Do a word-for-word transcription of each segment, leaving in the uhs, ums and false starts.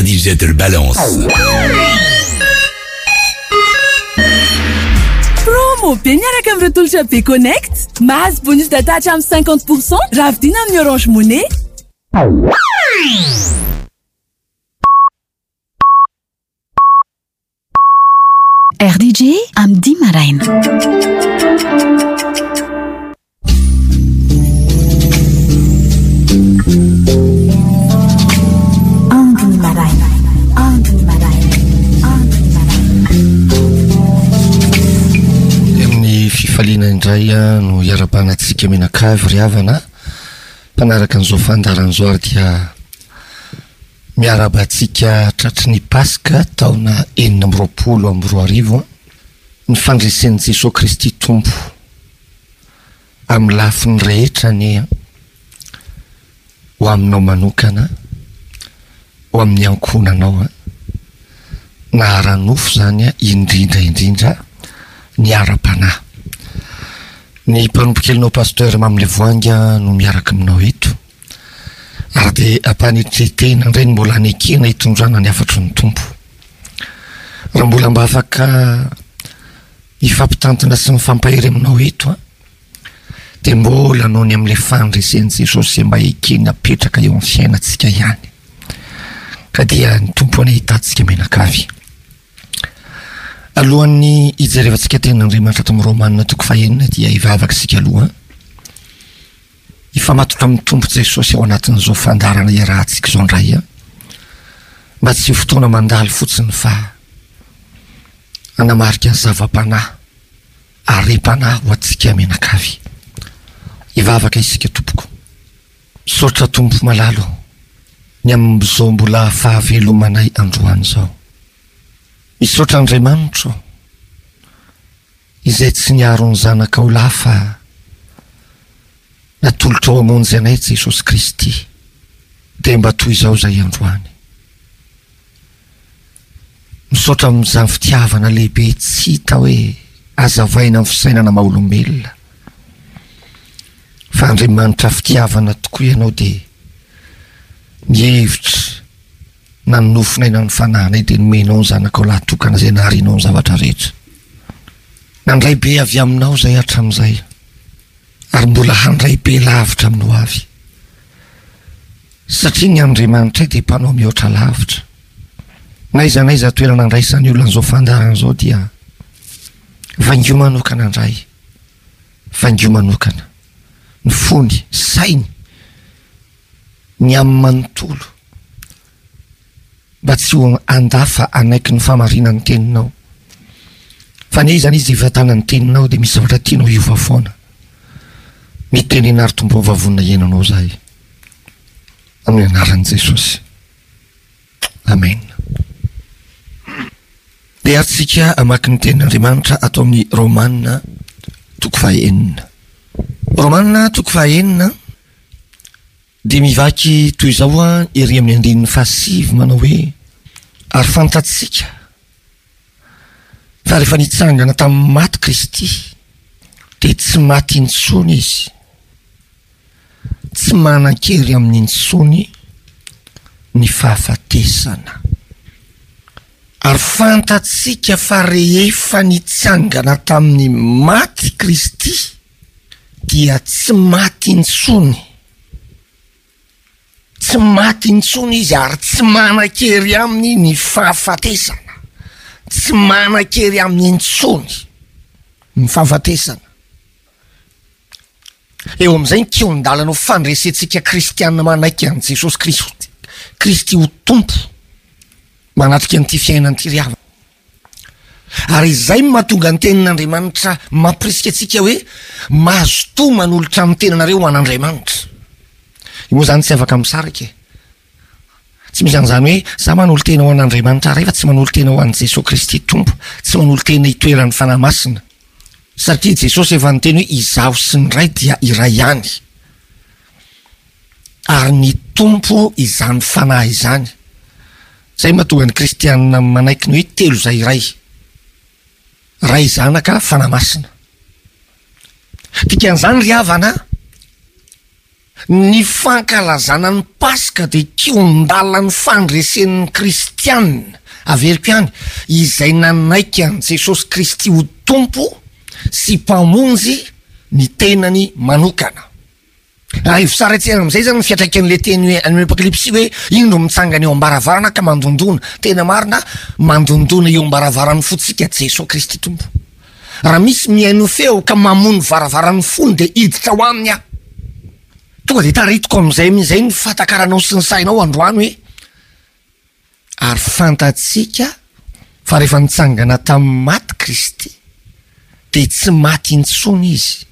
Superdivisateur Balance. Promo Beniara Kamretulcha P Connect. Mas bonus data am cinquante pour cent. Ravdina am Orange Money. R D J am Dimarain. Fifaliana indray no iara-panatsika menakavy ry havana mpanaraka an'izao fandaran'izao ary dia miara-batsika tratry ny Paska taona enina amby roapolo amby roa arivo ny fandresen'i Jesosy Kristy Tompo amin'ny lafiny rehetra ny ho aminao manokana ho amin'ny ankonanao na ara-nofo zany indrindra indrindra ny ara-panahy. Ny mpanompokelinao pasteur Mamle Voanga no miaraka aminao eto ary dia ampanitretena indray ny mbola anekena hitondrana ny afatry ny tompo. Raha mbola mba afaka hifampitantana sy mifampahery aminao eto dia mbola noho ny amin'ilay fandresen'i Jesosy mba ekena apetraka eo amin'ny fiainantsika ihany ka dia ny tompo any hitantsika menakavy. Alohan'ny hijerevantsika tenan'Andriamanitra tamin'ny Romanina toko fahaenina dia hivavaka sika aloha hifamatotra amin'ny tompo Jesosy ao anatin'izao fandarana iarahantsika izao indray mba tsy ho fotoana mandalo fotsiny fa anamarika ny zava-panahy arem-panahy ho antsika menakavy. Hivavaka isika tompoko, misaotra tompo malalo ny amin'izao mbola fahavelomanay androany izao. Misaotra Andriamanitra izay tsy niaro ny zanaka ho lafa natolotra ao amonjy anay Jesosy Kristy dia mba toy izao izay androany. Misaotra amin'izany fitiavana lehibe tsy hita hoe azavaina amin'ny fisainana maha-olombelona fa Andriamanitra fitiavana tokoa ianao dia mihevitra na nofinay na ny fananay dia nomenao ny zanaka ao lahatokana izay naharianao ny zavatra rehetra. Nandray be avy aminao izay hatramin'izay ary mbola handray be lavitra aminao avy satria ny Andriamanitra dia mpanao mihoatra lavitra. Naiza naiza toerana nandraisany olona an'izao fandaran'izao dia vaingio manokana indray, vaingio manokana ny fony, sainy, ny amin'ny manontolo mba tsy ho andafa anaiky ny famarina ny teninao. Fa ny izany izy hivatana ny teninao dia misy zavatra tianao hiova foana. Mitenena ary tombo vavonina ienanao zahay. Amin'ny anaran'i Jesosy. Amen. Dia aritsika amaky ny tenin'Andriamanitra atao amin'ny Romanina toko fahaenina. Romanina toko fahaenina dia mivaky toy izao a ery amin'ny andininy fahasivy manao hoe ary fantatsika fa rehefa nitsangana tamin'ny maty Kristy dia tsy maty intsony izy, tsy manan-kery amin'ny intsony ny fahafatesana. Ary fantatsika fa rehefa nitsangana tamin'ny maty Kristy dia tsy maty intsony, tsy maty intsony izy ary tsy manan-kery aminy ny fahafatesana, tsy manan-kery amin'ny intsony ny fahafatesana. Eo amin'izay ny kion-dalana ho fandresentsika kristianina manaiky an'i Jesosy Kristy Kristy ho tompo manatrika an'ity fiainan'ity ry havana. Ary izay mahatonga ny tenin'Andriamanitra mampirisika antsika hoe mahazo toa manolotra amin'ny tenanareo ho an'Andriamanitra. Io moa zany tsy afaka misaraka e. Tsy misy an'izany hoe za manolo tena ho an'Andriamanitra rehefa tsy manolo tena ho an'i Jesosy Kristy tompo, tsy manolo tena hitoeran'ny fanahy masina. Satria Jesosy efa niteny hoe izaho sy ny Ray dia iray ihany. Ary ny tompo izany fanahy izany. Zay mahatonga ny kristianina manaiky ny hoe telo izay iray. Ray zanaka fanahy masina. Dikan'izany ry havana, ny fankalazana ny paska de kiondala ny fandresen'ny kristianina averiko ihany izay nanaiky an' Jesosy Kristy ho tompo sy mpamonjy ny tenany manokana. Arivo saratsena am'izay zany fiatraikan'le teny hoe amin'ny apokalipsy hoe indro mitsangana eo ambaravarana ka mandondona, tena marina mandondona eo ambaravarany fotsika Jesosy Kristy tompo. Raha misy mihaino feo ka mamono varavaran'ny fony de hiditra ho aminy aho. Tonga de taritiko am'izay am'izay ny fatakaranao sy ny sainao androany hoe ary fantatsika fa rehefa nitsangana tamin'ny maty Kristy de tsy maty intsony izy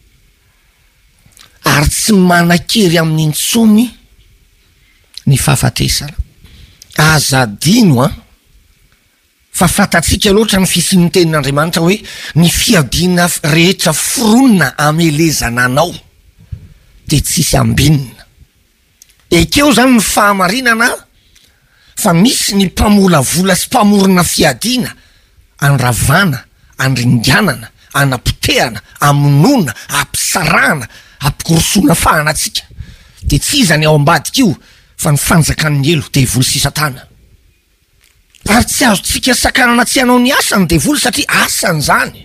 ary tsy manakery amin'ny intsony ny fahafatesana. Azadino a fa fantatsika loatra ny fisian'ny tenin'Andriamanitra hoe ny fiadiana rehetra foronina amelezana anao de tsisy ambinina. Ekeo zany ny fahamarinana fa misy ny mpamolavola sy mpamorona fiadiana andravana, andringanana, anapotehana, amonona, ampisarana, ampikorosoana fahanatsika. De tsy izany ao ambadika io fa ny fanjakan'ny elo devoly sy satana. Ary tsy azo tsika sakanana tsy hanao ny asany devoly satria asany zany.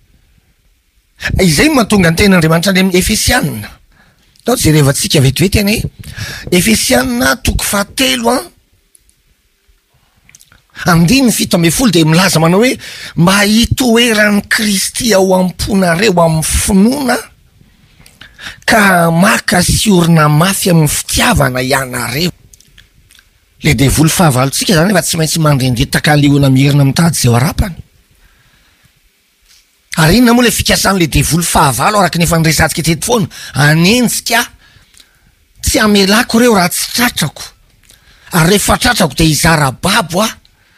Izay mahatonga ny ten'Andriamanitra any amin'ny Efesianina. Tao jerevantsika vetivety any Efesianina toko fahatelo a andiny fito amby folo de milaza manao hoe mba hitoeran'ny Kristy ao amponareo amin'ny finoana ka maka sy orina mafy amin'ny fitiavana ianareo. Le devoly fahavalontsika zany efa tsy maintsy mandrendretaka leona mierina mitady zay arapany. Ary inona moa le fikasan'le devoly fahavalo araka nefa nyresantsika teto foana anenjika tsy amelako reo raha tsy tratrako ary rehefa tratrako de izara-babo a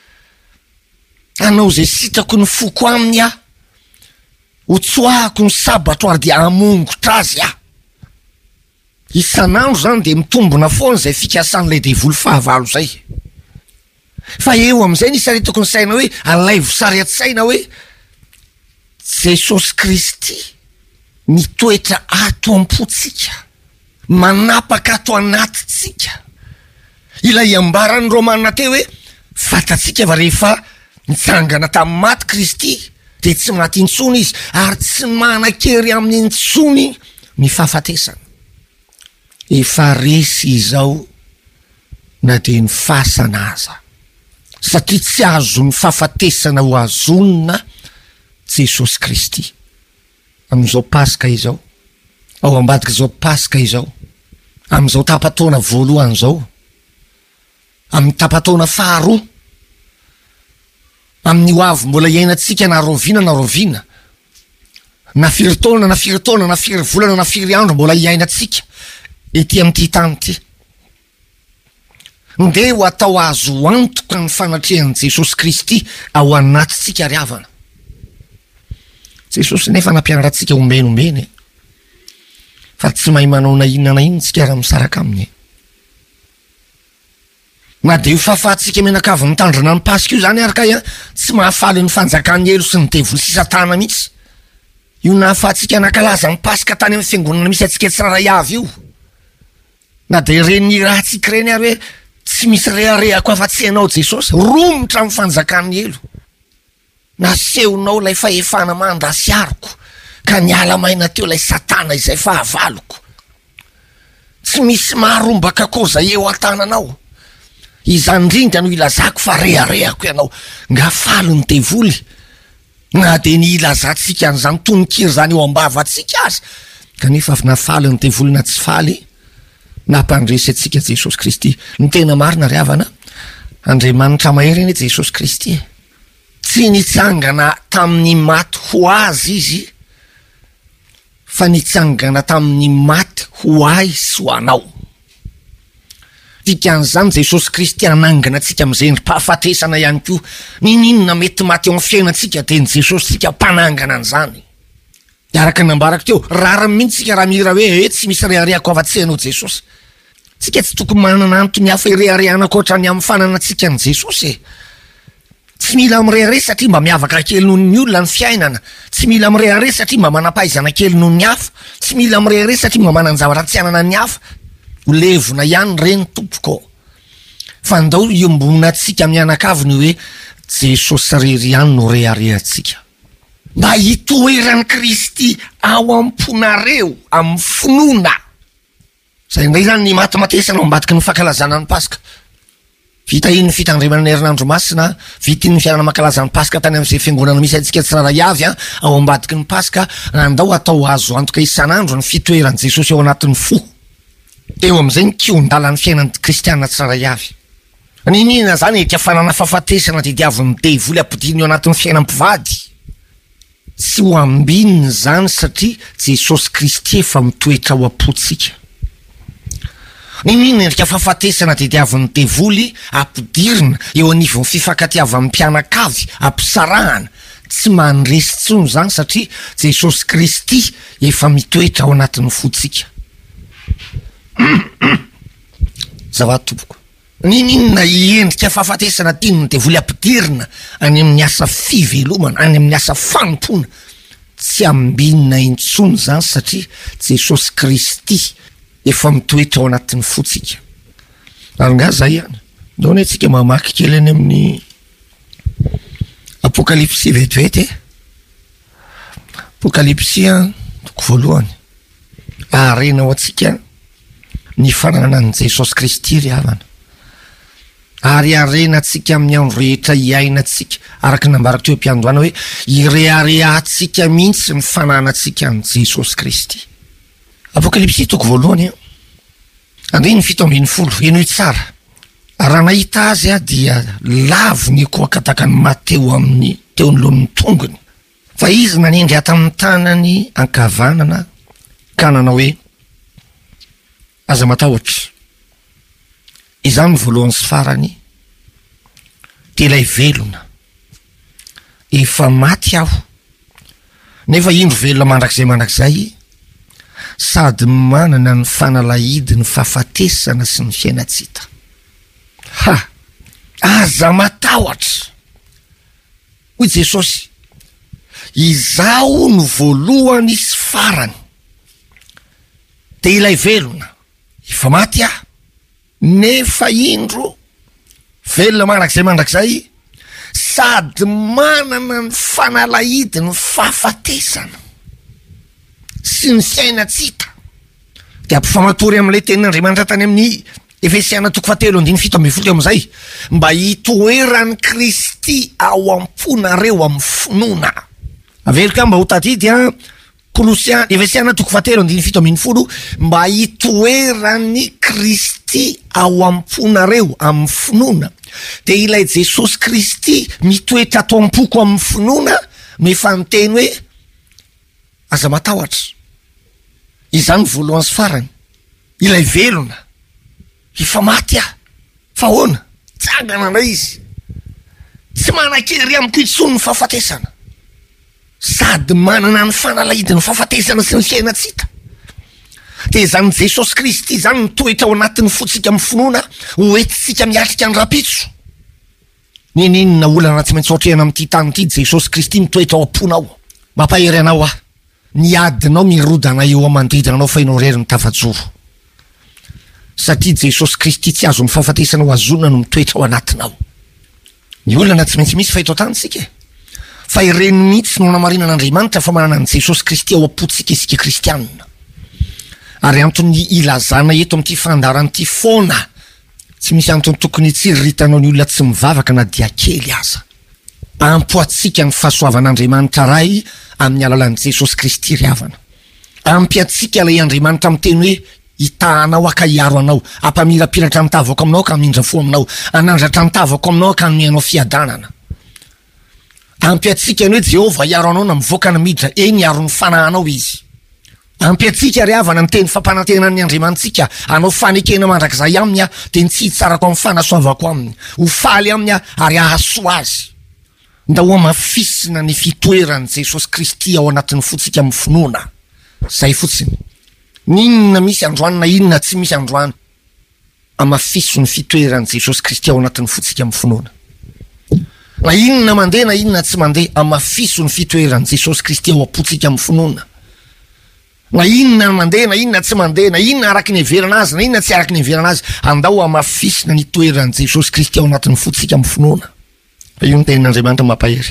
anao zay sitako ny foko aminy a ho tsoahako ny sabato ary de amongotra azy a. Isanandro zany de mitombona foana zay fikasan'le devoly fahavalo zay. Fa eo am'izay ny isaritako ny saina hoe alaivo sary at-saina hoe Jesosy Kristy mitoetra ato am-potsika, manapaka ato anatitsika. Ilay ambaran'ny Romanina teo hoe fatatsika va rehefa nitsangana tamin'ny maty Kristy de tsy maty intsony izy ary tsy manakery amin'ny intsony ny fahafatesana. Efa resy izao na de ny fasana aza satria tsy azo ny fahafatesana ho azonina Jesosy Kristy. Am'izao paska izao, ao ambadika izao paska izao, am'izao tapataona voalohany zao, amin'ny tapataona faharoa, amin'ny ho avy mbola iainantsika na roviana na roviana, na firy taona na firy taona na firy volana na firy andro mbola iainantsika ety amin'ity tany ty. Nde ho atao azo antoka ny fanatrehan'i Jesosy Kristy ao anatitsika ry havana. Jesosy nefa nampianaratsika ombenomeny fa tsy mahay manao na inona na inona tsika raha misaraka aminy. Na de io fahafahatsika menakavy mitandrina ny paska io zany araka ia tsy mahafaly ny fanjakan'ny elo sy ny devoly sy satana mihitsy. Io nahafahatsika nakalaza ny paska tany amin'ny fiangonana misy atsika tsiraray avy io. Na de reny rahatsika reny ary hoe tsy misy reharehako afa-tsy hainao Jesosy, romotra amin'ny fanjakan'ny elo. Nasehonao lay fahefana mandasy ariko ka niala maina teo lay satana izay fahavaloko. Tsy misy maharombaka koza eo an-tananao. Izany indrindra no ilazako fa reharehako ianao nga falo ny devoly. Na de ny ilazantsika an'izany tononkira zany eo ambavatsika azy kanefa na faly ny devoly na tsy faly nampandresy atsika Jesosy Kristy. Ny tena marina ry havana, Andriamanitra mahery eny Jesosy Kristy tsy nitsangana tamin'ny maty ho azy izy fa nitsangana tamin'ny maty ho ahy sy ho anao. Dikan'izany Jesosy Kristy anangana atsika am'izay mpahafatesana ihany koa. Ninonina mety maty ao amin'ny fiainantsika de ny Jesosy tsika mpanangana an'izany. Araka nambarako teo, rariny mihitsy tsika raha mira hoe e tsy misy reharehako afa-tsy hainao Jesosy. Tsika tsy tokony manana antony hafa ireharehana ankoatra ny amin'ny fananatsika ny Jesosy e. Tsy tsy mila mirehare satria mba miavaka kely noho ny olona ny fiainana, tsy mila mirehare satria mba manam-pahaizana kely noho ny hafa, tsy mila mirehare satria mba manana zavatra tsy anana ny hafa. Ho levona ihany reny tompoko. Fa ndao iombona atsika mianakavy ny hoe Jesosy rery ihany no reharehantsika. Mba hitoeran'ny Kristy ao am-ponareo amin'ny finoana. Zay indray zany ny matimatesana ao ambadiky ny fankalazana ny Paska. Vita iny ny fitandremana ny herinandro masina, vita iny ny fiarana mankalaza ny Paska tany amin'izay fiangonana misy antsika tsiraray avy ao ambadiky ny Paska, andao atao azo antoka isan'andro ny fitoeran'i Jesosy ao anatin'ny fo. Eo amin'izay ny kion-dalan'ny fiainan'ny kristianina tsiraray avy. Ninina zany etya fanana fahafatesana de diavin'ny devoly ampidiny eo anatin'ny fiainam-pivady. Tsy ho ambininy zany satria Jesosy Kristy efa mitoetra ao am-potsika. Ninina endrika fahafatesana de diavin'ny devoly ampidirina eo anivon'ny fifankatiavan'ny mpianakavy ampisarahana. Tsy mandresy tsony zany satria Jesosy Kristy efa mitoetra ao anatin'ny fotsika. Zavatompoko. Ninina iendrika fahafatesana tian'ny devoly ampidirina any amin'ny asa fivelomana, any amin'ny asa fanompona. Tsy ambinina intsony zany satria Jesosy Kristy efa mitoetra ao anatin'ny fotsika. Ary nga zay ihany. Ndao ny tsika mamaky kely any amin'ny Apokalipsy vetivety. Apokalipsy toko voalohany. Arena ao atsika ny fananan'i Jesosy Kristy ry havana. Ary arena atsika amin'ny andro rehetra iaina atsika, araka nambarako teo am-piandohana hoe ireharehantsika mihitsy ny fananantsika an' Jesosy Kristy. Apokalipsy toko voalohany andreny fito ambin'ny folo, eno tsara. Raha nahita azy a dia lavo ny koakataka ny Mateo amin'ny teo ny lohan'ny tongony. Fa izy nanendry ato amin'ny tanany ankavanana ka nanao hoe aza matahotra. Izany voalohany sy farany de ilay velona. Efa maty aho. Nefa indro velona mandrakizay mandrakizay sady manana ny fanalahidy ny fahafatesana sy ny fiainatsita. Ha! Aza matahotra. Hoy Jesosy, izaho no voalohany sy farany. De ilay velona efa maty aho. Nefa indro velona mandrakizay mandrakizay sady manana ny fanalahidy ny fahafatesana sy ny fiainatsita. De ampifamatory amin'ilay tenin'Andriamanitra tany amin'ny Efesiana toko fahatelo andiny fito ambin'ny folo amin'izay, mba hitoeran'ny Kristy ao am-ponareo amin'ny finoana. Avelo ka mba ho tadidy a Kolosiana, Efesiana toko fahatelo andiny fito ambin'ny folo, mba hitoeran'ny Kristy ao am-ponareo amin'ny finoana. De ilay Jesosy Kristy mitoetra ato am-poko amin'ny finoana, mifanteny hoe aza matahotra. Izany voalohany sy farany. Ilay velona efa maty ah. Fa hoana? Tsangana na izy. Tsy manan-kery amiko intsony ny fahafatesana. Sady manana ny fanalahidy ny fahafatesana sy ny fiainatsita. De zany Jesosy Kristy zany mitoetra ao anatin'ny fotsika amin'ny finoana, hoentintsika miatrika ny rapitso. Ninina olana tsy maintsy ohatrehana amin'ity tany ity, Jesosy Kristy mitoetra ao am-ponao. Mampahery anao ah. Niadinao mirodana eo amandridina anao fa ianao rery ny tafajoro. Satria Jesosy Kristy tsy azo ny fahafatesana ho azonina no mitoetra ao anatinao. Ny olana tsy maintsy misy fa eto an-tanitsika. Fa ireny mihitsy no namarinan'Andriamanitra fa manana an' Jesosy Kristy ao am-potsika isika kristianina. Ary antony ilazana eto amin'ity fandaran'ity foana, tsy misy antony tokony tsiritanao ny olona tsy mivavaka na dia kely aza. Ampoatsika ny fahasoavan'Andriamanitra ray amin'ny alalan'i Jesosy Kristy ry havana. Ampiatsika ilay Andriamanitra miteny hoe itahanao aka hiaro anao, ampamirapiratra ny tavako aminao ka hamindra fo aminao, anandratra ny tavako aminao ka hanomeanao fiadanana. Ampiatsika ny hoe Jehova hiaro anao na mivoaka na midra, eny hiaro ny fanahanao izy. Ampiatsika ry havana ny teny fampanantenan'ny Andriamantsika, anao fanekena mandrakizay aminy a, de ny tsy hitsarako amin'ny fanasoavako aminy, ho faly aminy a ary ahasoa azy. Nda ho amafisina ny fitoeran'i Jesosy Kristy ao anatin'ny fotsika amin'ny finoana. Zay fotsiny. Ninona misy androany na inona tsy misy androany, amafiso ny fitoeran'i Jesosy Kristy ao anatin'ny fotsika amin'ny finoana. na inona mandeha na inona tsy mandeha amafiso ny fitoeran'i Jesosy Kristy ao am-potsika amin'ny finoana. Na inona mandeha na inona tsy mandeha na inona araky ny heverana azy na inona tsy araky ny heverana azy andao amafisina ny toeran'i Jesosy Kristy ao anatin'ny fotsika amin'ny finoana. Fa io ny tenin'Andriamanitra mampahery.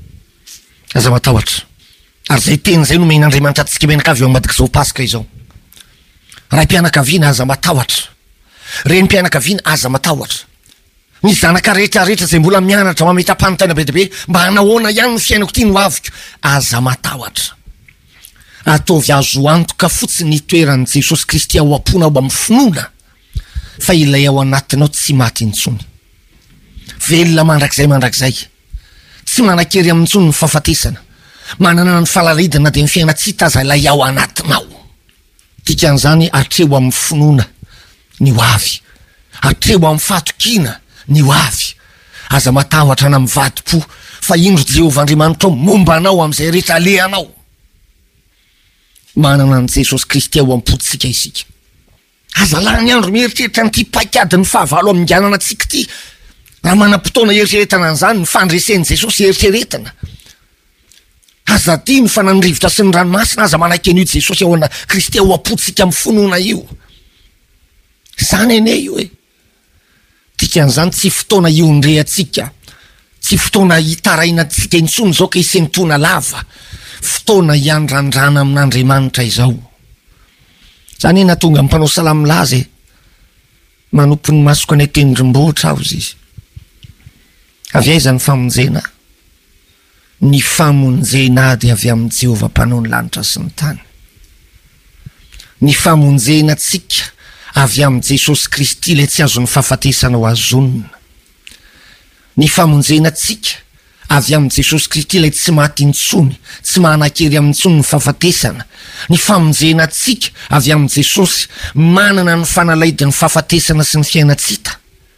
Aza matahotra. Ary zay teny zay no men'Andriamanitra atsika menakavy eo amadika zao Pasika izao. Ray mpianakaviana aza matahotra. Reny mpianakaviana aza matahotra. Ny zanaka rehetra rehetra zay mbola mianatra mametam-panontany be dia be mba hanahoana ihany ny fiainako ty no aviko, aza matahotra. Ataovy azo antoka fotsiny ny toeran'i Jesosy Kristy ao am-pona ao amin'ny finoana fa ilay ao anatinao tsy maty intsony. Velona mandrakizay mandrakizay. Tsy manan-kery amin'intsony ny fahafatesana. Manana ny falaridina dia ny fiaina tsy taza ilay ao anatinao. Dikan'izany hatreo amin'ny finoana ny ho avy. Hatreo amin'ny fatokina ny ho avy. Aza matahotra na mivadi-po fa indro Jehovah Andriamanitra ao momba anao amin'izay rehetra alehanao. Manana an' Jesosy Kristy ao am-potsika isika. Aza lany andro mieritreritra n'ity paikady ny fahavalo amin'ny ganana antsika ty. Raha manam-potoana eritreretana an'izany ny fandresen'i Jesosy eritreretana. Aza ty ny fananrivotra sy ny ranomasina aza manakeny io Jesosy ao ana Kristy ao am-potsika amin'ny finoana io. Zany ene io e. Dikan'izany tsy fotoana iondrehantsika. Tsy fotoana hitarainantsika intsony zao ka isentoana lava. Fotoana iandrandrana amin'Andriamanitra izao. Zany ena tonga ampanao salamilazy manompo ny masoko anay tendrombohitra aho izy. Avy aiza ny famonjena? Ny famonjena dia avy amin'ny Jehovah mpanao ny lanitra sy ny tany. Ny famonjena tsika avy amin'ny Jesosy Kristy ilay tsy azo ny fahafatesana ho azonina. Ny famonjena tsika avy amin'ny Jesosy Kristy ilay tsy maty intsony, tsy manan-kery amin'intsony ny fahafatesana. Ny famonjena tsika avy amin'ny Jesosy manana ny fanalaidi ny fahafatesana sy ny fiainatsita.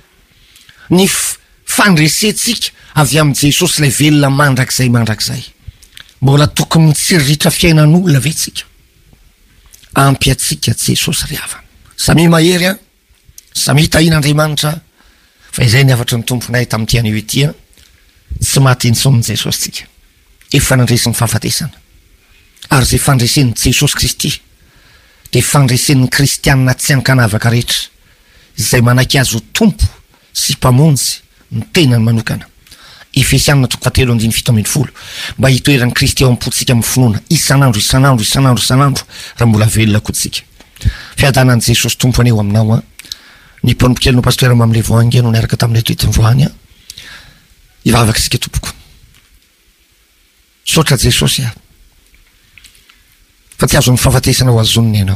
Ny fandresentsika avy amin'ny Jesosy ilay velona mandrakizay mandrakizay. Mbola tokony mitsiriritra fiainan'olona ve tsika? Ampy atsika Jesosy ry havana. Samy mahery a, samy tahin'Andriamanitra fa izay ny afatry ny tomponay tamin'ity anio ity a. Tsy maty intsony Jesosy tsika. Efa nandresin'ny fahafatesana. Ary zay fandresen'ny Jesosy Kristy dia fandresen'ny kristianina tsy ankanavaka rehetra izay manaiky azo tompo sy mpamonjy ny tenany manokana. Efesianina toko fahatelo andiny fito ambin'ny folo. Mba hitoeran'ny Kristy ao am-potsika amin'ny finoana isan'andro isan'andro isan'andro isan'andro raha mbola velona koa tsika. Fiadanan'i Jesosy tompony eo aminao a. Ny mpanompokelinao pasteur Mamle Voangy no niaraka tamin'ilay toetiny voany a. Ivavaka isika tompoko. Sotra Jesosy a. Fa tsy azo ny fahafatesana ho azoniny ianao.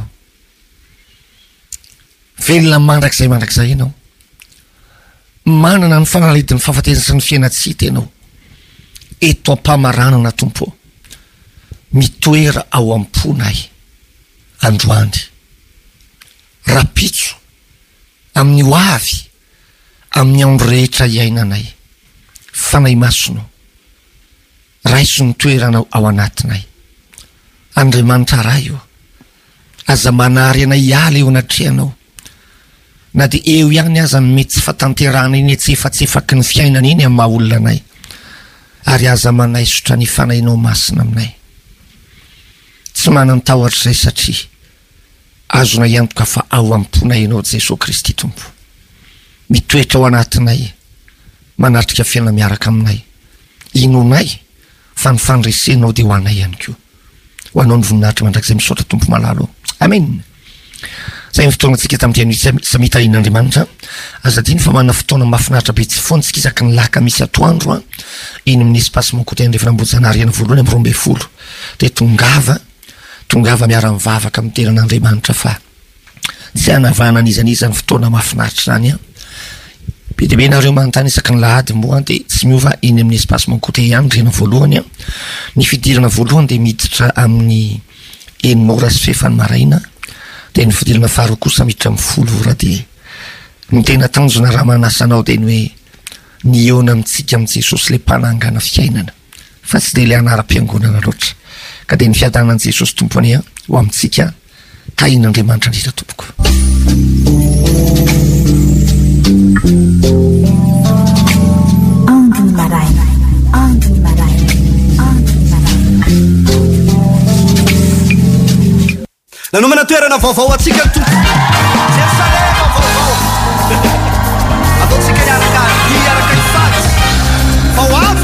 Velona mandrakizay mandrakizay ianao. Manana ny fanalidin'ny fahafatesana sy ny fiainatsita ianao. Eto am-pamaranana tompo. Mitoera ao am-ponay. Androany. Rapitso. Amin'ny ho avy. Amin'ny andro rehetra iainanay. Fanay masonao. Raiso ny toeranao ao anatinay. Andriamanitra ray io. Aza manary anay hiala eo anatrehanao. Na dia eo ihany aza ny mety tsy fatanterana iny etsefatsefaky ny fiainana iny amin'ny maha-olona anay. Ary aza manaisotra ny fanainao masina aminay. Tsy manana tahotra izay satria azona iantoka fa ao am-ponay ianao Jesosy Kristy tompo. Mitoetra ao anatinay. Manatrika fiaina miaraka aminay. Inonay fa ny fandresenao dia ho anay ihany koa. Ho anao ny voninahitra mandrakizay misaotra tompo malalo. Amen. Zay ny fotoana antsika tamin'ity anio samy tahin'Andriamanitra. Aza diny fa manana fotoana mahafinaritra be tsy foana tsika isaky ny laka misy atoandro a. Iny amin'ny espace monkote andrefa nambojanary any voalohany amin'ny roa ambin'ny folo. Dia tongava tongava miara-mivavaka amin'ny teran'Andriamanitra fa tsy hanavana an'izan'iza ny fotoana mahafinaritra zany a. Be dia be nareo manontany isaky ny lahady moa dia tsy miova iny amin'ny espace monkote ihany rena voalohany a. Ny fidirana voalohany dia miditra amin'ny enina sy fefany maraina. Dia ny fidirana faharoa kosa miditra amin'ny folo ora dia ny tena tanjona raha manasanao dia ny hoe ny eona amintsika amin'i Jesosy ilay mpanangana fiainana fa tsy dia ilay anaram-piangonana loatra. Ka dia ny fiadanan'i Jesosy tompony a ho amintsika tahin'Andriamanitra indrindra tompoko. Andro maraina. nanomana toerana vaovao atsika to